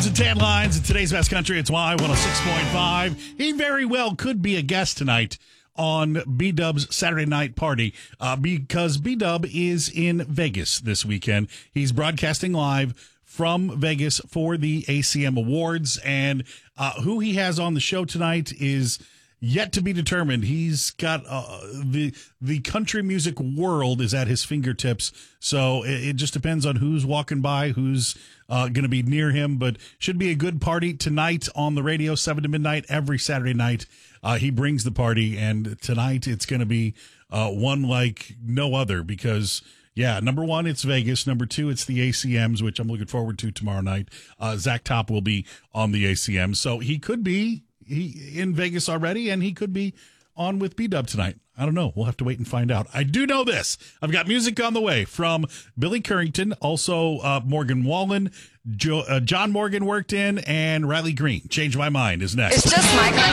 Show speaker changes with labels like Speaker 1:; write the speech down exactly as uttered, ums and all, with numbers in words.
Speaker 1: Rams and Tan Lines in today's best country. It's Y one oh six point five. He very well could be a guest tonight on B-Dub's Saturday night party uh, because B-Dub is in Vegas this weekend. He's broadcasting live from Vegas for the A C M Awards, and uh, who he has on the show tonight is yet to be determined. He's got uh, the the country music world is at his fingertips, so it, it just depends on who's walking by, who's uh, going to be near him, but should be a good party tonight on the radio, seven to midnight every Saturday night. Uh, he brings the party, and tonight it's going to be uh, one like no other because, yeah, number one, it's Vegas. Number two, it's the A C Ms, which I'm looking forward to tomorrow night. Uh, Zach Top will be on the A C M, so he could be he in Vegas already, and he could be on with B-Dub tonight. I don't know. We'll have to wait and find out. I do know this. I've got music on the way from Billy Currington, also uh, Morgan Wallen, jo- uh, John Morgan worked in, and Riley Green. Change My Mind is next.
Speaker 2: It's just my country.